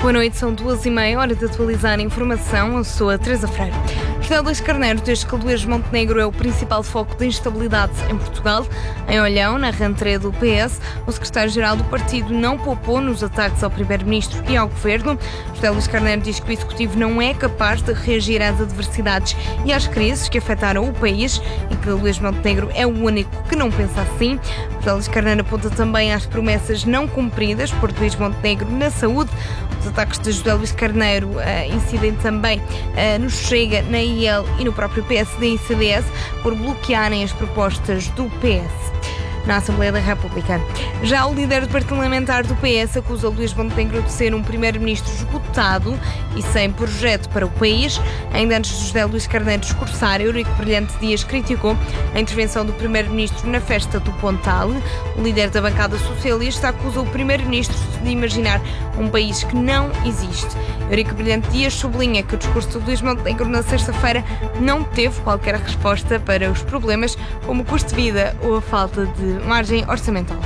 Boa noite, são 2h30, hora de atualizar a informação. Eu sou a Teresa Freire. José Luís Carneiro diz que Luís Montenegro é o principal foco de instabilidade em Portugal. Em Olhão, na rentrée do PS, o secretário-geral do partido não poupou nos ataques ao primeiro-ministro e ao governo. José Luís Carneiro diz que o executivo não é capaz de reagir às adversidades e às crises que afetaram o país e que Luís Montenegro é o único que não pensa assim. José Luís Carneiro aponta também às promessas não cumpridas por Luís Montenegro na saúde. Os ataques de José Luís Carneiro incidem também no Chega, na IEL e no próprio PSD e CDS por bloquearem as propostas do PS na Assembleia da República. Já o líder parlamentar do PS acusa Luís Montenegro de ser um primeiro-ministro esgotado e sem projeto para o país. Ainda antes de José Luís Carneiro discursar, Eurico Brilhante Dias criticou a intervenção do primeiro-ministro na festa do Pontal. O líder da bancada socialista acusa o primeiro-ministro de imaginar um país que não existe. Eurico Brilhante Dias sublinha que o discurso de Luís Montenegro na sexta-feira não teve qualquer resposta para os problemas como o custo de vida ou a falta de margem orçamental.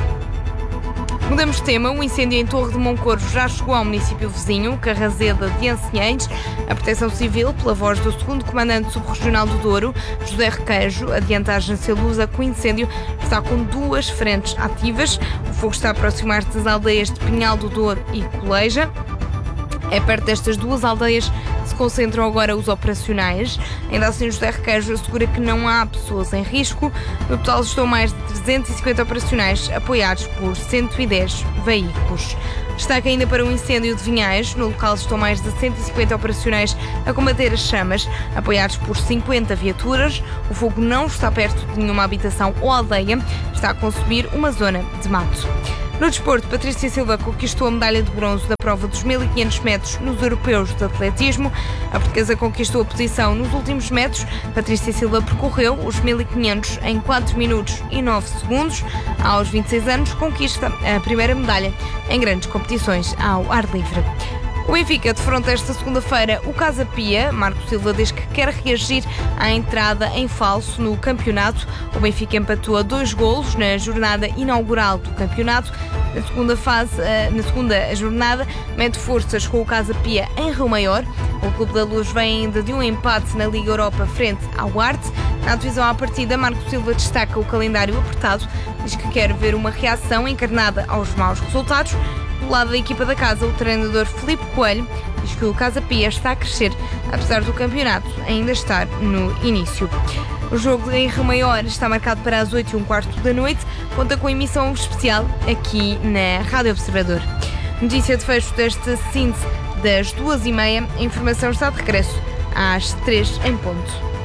Mudamos de tema. O incêndio em Torre de Moncorvo já chegou ao município vizinho, Carrazeda de Ancinhães. A Proteção Civil, pela voz do 2º Comandante Subregional do Douro, José Requeijo, adianta à agência Lusa que o incêndio está com 2 frentes ativas. O fogo está a aproximar-se das aldeias de Pinhal do Douro e Coleja. É perto destas 2 aldeias que se concentram agora os operacionais. Ainda assim, José Requeijo assegura que não há pessoas em risco. No total estão mais de 350 operacionais, apoiados por 110 veículos. Destaque ainda para o incêndio de Vinhais. No local estão mais de 150 operacionais a combater as chamas, apoiados por 50 viaturas. O fogo não está perto de nenhuma habitação ou aldeia. Está a consumir uma zona de mato. No desporto, Patrícia Silva conquistou a medalha de bronze da prova dos 1500 metros nos europeus de atletismo. A portuguesa conquistou a posição nos últimos metros. Patrícia Silva percorreu os 1500 em 4 minutos e 9 segundos. Aos 26 anos, conquista a primeira medalha em grandes competições ao ar livre. O Benfica defronta esta segunda-feira o Casa Pia. Marco Silva diz que quer reagir à entrada em falso no campeonato. O Benfica empatou a 2 golos na jornada inaugural do campeonato. Na segunda jornada, mete forças com o Casa Pia em Rio Maior. O Clube da Luz vem ainda de um empate na Liga Europa frente ao Arte. Na divisão à partida, Marco Silva destaca o calendário apertado. Diz que quer ver uma reação encarnada aos maus resultados. Do lado da equipa da casa, o treinador Filipe Coelho diz que o Casa Pia está a crescer, apesar do campeonato ainda estar no início. O jogo em Rio Maior está marcado para as 8h15 da noite. Conta com emissão especial aqui na Rádio Observador. Notícia de fecho desta síntese das 2h30. A informação está de regresso às 3 em ponto.